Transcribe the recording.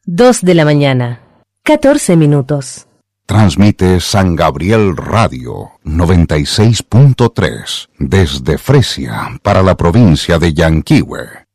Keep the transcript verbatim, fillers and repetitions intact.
Dos de la mañana, catorce minutos. Transmite San Gabriel Radio noventa y seis punto tres desde Fresia para la provincia de Yanquihue.